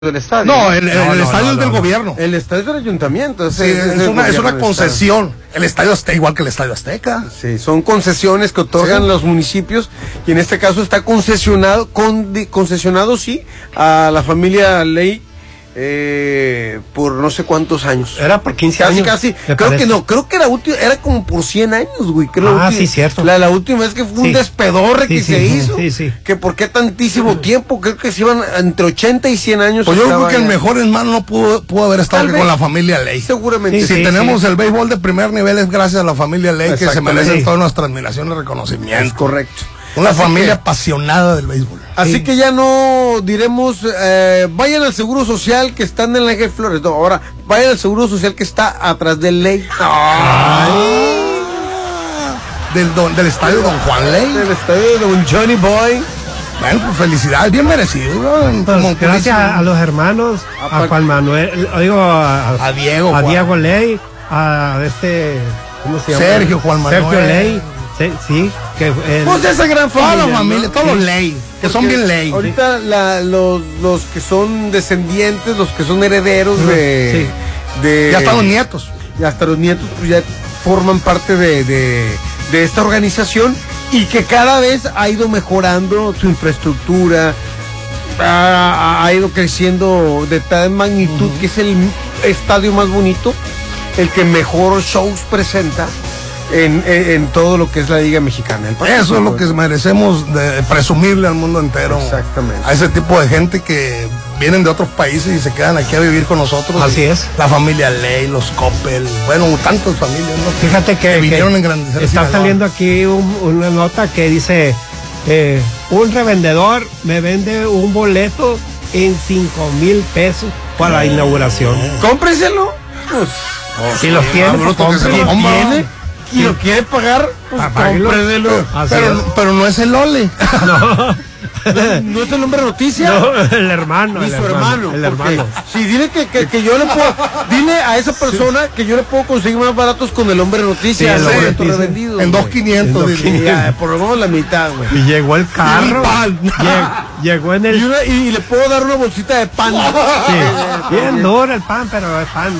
del estadio. No, el estadio es del gobierno. El estadio es del ayuntamiento. Sí, es una concesión. El estadio está igual que el Estadio Azteca. Sí, son concesiones que otorgan los municipios y en este caso está concesionado, sí, a la familia Ley por no sé cuántos años. Era por 15 años. Casi. Creo que la última, era como por 100 años, güey. Sí, cierto. La última vez que fue un despedorre que se hizo. Sí. Que por qué tantísimo tiempo, creo que se iban entre 80 y 100 años. Pues yo creo que el mejor hermano no pudo haber estado con la familia Ley. Seguramente. Si tenemos el béisbol de primer nivel es gracias a la familia Ley, que se merecen todas nuestras admiraciones y reconocimiento. Es correcto. Una familia apasionada del béisbol. Así que ya no diremos, vayan al Seguro Social que está en el Ángel Flores. No, ahora, vayan al Seguro Social que está atrás del Ley. Del estadio Don Juan Ley. Del estadio de Don Johnny Boy. Bueno, pues felicidades, bien merecido. Pues, gracias a los hermanos, a Juan Manuel, a Diego Ley, a ¿cómo se llama? Sergio Ley. Sí, que pues esa gran familia, todos los Ley, que son bien Ley. Ahorita los que son descendientes, los que son herederos ya hasta los nietos. Y hasta los nietos pues ya forman parte de esta organización y que cada vez ha ido mejorando su infraestructura, ha ido creciendo de tal magnitud que es el estadio más bonito, el que mejor shows presenta en todo lo que es la Liga Mexicana. Eso es lo que merecemos de presumirle al mundo entero. Exactamente. A ese tipo de gente que vienen de otros países y se quedan aquí a vivir con nosotros. Así es. La familia Ley, los Coppel, bueno, tantas familias, ¿no? Fíjate que vinieron a engrandecer. Está saliendo aquí una nota que dice, un revendedor me vende un boleto en 5,000 pesos para la inauguración. Cómpreselo. Pues, si los tiene, tiene y lo quiere pagar, pues cómpreselo. Pero no es el Ole. No es el hombre noticia. No, el hermano. Ni su hermano. El hermano. Sí, dile que yo le puedo. Dile a esa persona que yo le puedo conseguir más baratos con el hombre noticia. Sí, el boleto revendido. En 2,500. Por lo menos la mitad, güey. Y llegó el carro. Llegó en el. Y le puedo dar una bolsita de pan. Sí. Bien duro el pan, pero es pan.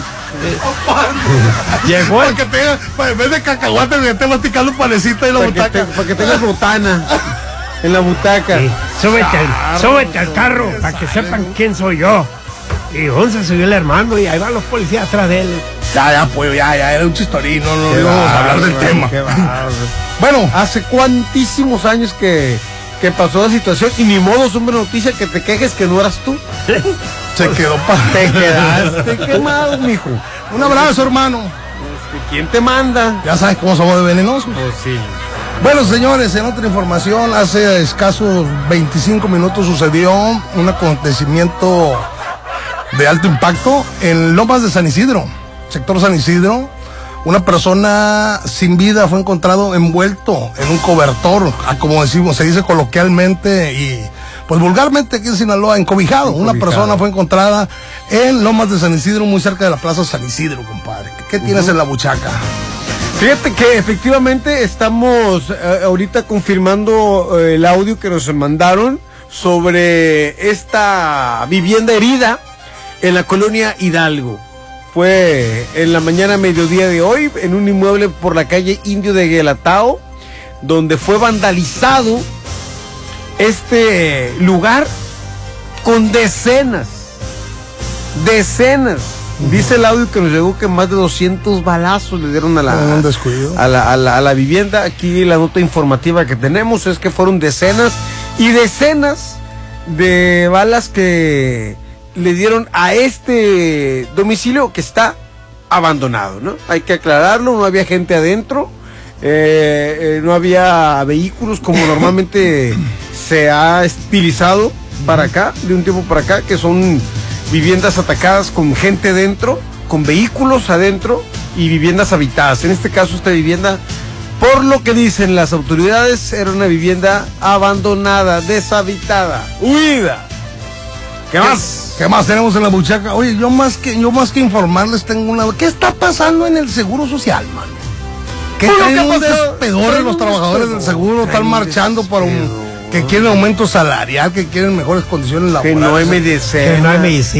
Llegó el. En vez de cacahuate, me esté masticando un panecito y la butaca. Para que tengas botana. En la butaca. Sí. Súbete al carro para que sepan quién soy yo. Y se subió el hermano y ahí van los policías atrás de él. Ya, era un chistorín, no íbamos a hablar del tema. Bueno, hace cuantísimos años que pasó la situación y ni modo es una noticia que te quejes que no eras tú. Se quedó Te quedaste quemado, mijo. Un abrazo, hermano. ¿Quién te manda? Ya sabes cómo somos de venenosos. Pues sí. Bueno, señores, en otra información, hace escasos 25 minutos sucedió un acontecimiento de alto impacto en Lomas de San Isidro, sector San Isidro. Una persona sin vida fue encontrado envuelto en un cobertor, como decimos, se dice coloquialmente y pues vulgarmente aquí en Sinaloa, encobijado. Una persona fue encontrada en Lomas de San Isidro, muy cerca de la Plaza San Isidro, compadre. ¿Qué tienes en la buchaca? Fíjate que efectivamente estamos ahorita confirmando el audio que nos mandaron sobre esta vivienda herida en la colonia Hidalgo. Fue en la mañana mediodía de hoy en un inmueble por la calle Indio de Guelatao, donde fue vandalizado este lugar con decenas. Dice el audio que nos llegó que más de 200 balazos le dieron a la vivienda. Aquí la nota informativa que tenemos es que fueron decenas y decenas de balas que le dieron a este domicilio que está abandonado, ¿no? Hay que aclararlo, no había gente adentro, no había vehículos como normalmente se ha estilizado para acá, de un tiempo para acá, que son viviendas atacadas con gente dentro, con vehículos adentro y viviendas habitadas. En este caso, esta vivienda, por lo que dicen las autoridades, era una vivienda abandonada, deshabitada, huida. ¿Qué más tenemos en la buchaca? Oye, yo más que informarles tengo una... ¿Qué está pasando en el Seguro Social, man? ¿Qué traen un despedor los trabajadores del seguro? Están marchando para Que quieren aumento salarial, que quieren mejores condiciones laborales. Que no hay medicina. Que no hay medicina.